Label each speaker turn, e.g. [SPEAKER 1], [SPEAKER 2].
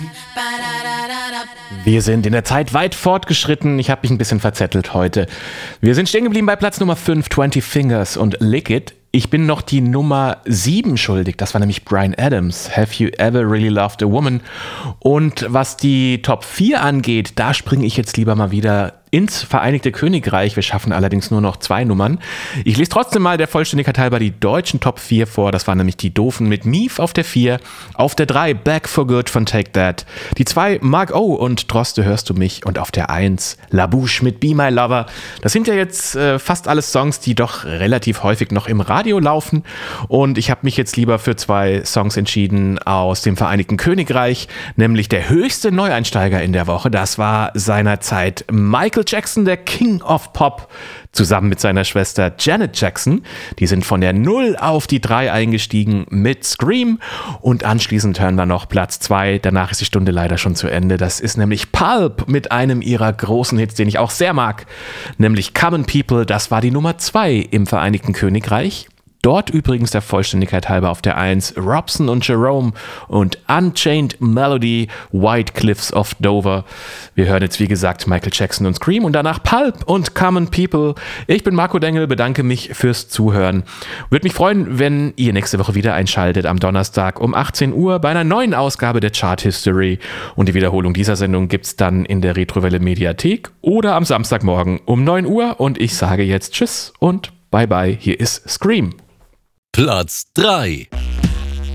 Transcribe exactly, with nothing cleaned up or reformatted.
[SPEAKER 1] Wir sind in der Zeit weit fortgeschritten. Ich habe mich ein bisschen verzettelt heute. Wir sind stehen geblieben bei Platz Nummer fünf, twenty Fingers und Lick It. Ich bin noch die Nummer sieben schuldig. Das war nämlich Bryan Adams. Have You Ever Really Loved a Woman? Und was die Top vier angeht, da springe ich jetzt lieber mal wieder ins Vereinigte Königreich. Wir schaffen allerdings nur noch zwei Nummern. Ich lese trotzdem mal der Vollständigkeit halber die deutschen Top vier vor. Das waren nämlich die Doofen mit Mief auf der vier. Auf der drei Back for Good von Take That. Die zwei Mark O und Droste hörst du mich. Und auf der eins La Bouche mit Be My Lover. Das sind ja jetzt äh, fast alles Songs, die doch relativ häufig noch im Radio laufen. Und ich habe mich jetzt lieber für zwei Songs entschieden aus dem Vereinigten Königreich. Nämlich der höchste Neueinsteiger in der Woche. Das war seinerzeit Michael Jackson, der King of Pop, zusammen mit seiner Schwester Janet Jackson. Die sind von der null auf die drei eingestiegen mit Scream und anschließend hören wir noch Platz zwei. Danach ist die Stunde leider schon zu Ende. Das ist nämlich Pulp mit einem ihrer großen Hits, den ich auch sehr mag, nämlich Common People. Das war die Nummer zwei im Vereinigten Königreich. Dort übrigens der Vollständigkeit halber auf der eins Robson und Jerome und Unchained Melody, White Cliffs of Dover. Wir hören jetzt wie gesagt Michael Jackson und Scream und danach Pulp und Common People. Ich bin Marco Dengel, bedanke mich fürs Zuhören. Würde mich freuen, wenn ihr nächste Woche wieder einschaltet am Donnerstag um achtzehn Uhr bei einer neuen Ausgabe der Chart History. Und die Wiederholung dieser Sendung gibt's dann in der Retrowelle Mediathek oder am Samstagmorgen um neun Uhr. Und ich sage jetzt Tschüss und Bye Bye. Hier ist Scream.
[SPEAKER 2] Platz drei.